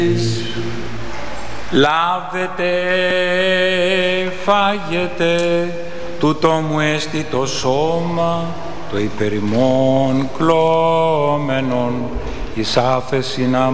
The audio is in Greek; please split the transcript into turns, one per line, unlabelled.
Λάβετε, φάγετε, τούτο μου έστι το σώμα, το υπερημών κλώμενον, εις άφεσιν